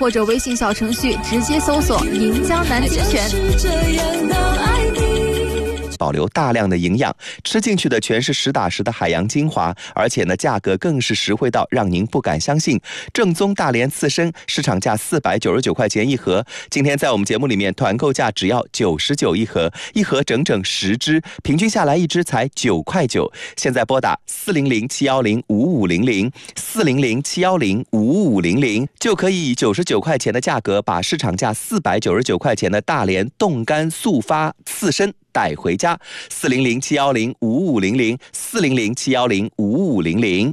或者微信小程序直接搜索临江南精选。 保留大量的营养，吃进去的全是实打实的海洋精华，而且呢价格更是实惠到让您不敢相信。正宗大连刺身市场价499块钱一盒，今天在我们节目里面团购价只要99一盒，一盒整整10只，平均下来一只才9块9。现在拨打400-710-5500 400-710-5500，就可以以99块钱的价格把市场价499块钱的大连冻干速发刺身带回家。400-710-5500 400-710-5500。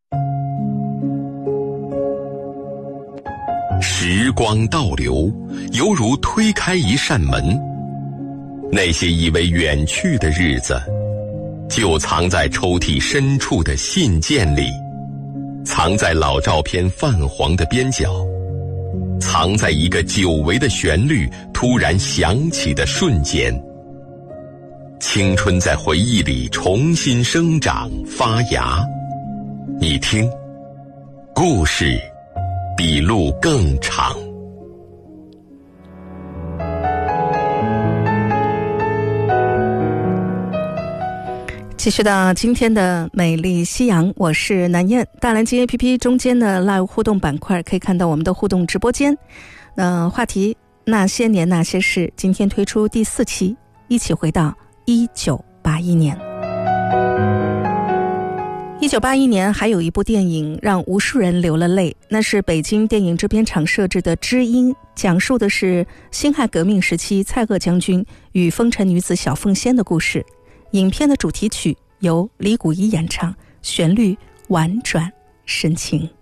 时光倒流，犹如推开一扇门，那些以为远去的日子，就藏在抽屉深处的信件里，藏在老照片泛黄的边角，藏在一个久违的旋律突然响起的瞬间。青春在回忆里重新生长发芽，你听，故事比路更长。 继续到今天的美丽夕阳，我是南燕。大蓝鲸 APP 中间的 Live 互动板块可以看到我们的互动直播间。话题那些年那些事，今天推出第4期，一起回到1981年。1981年还有一部电影让无数人流了泪，那是北京电影制片厂摄制的《知音》，讲述的是辛亥革命时期蔡锷将军与风尘女子小凤仙的故事。影片的主题曲由李谷一演唱，旋律婉转深情。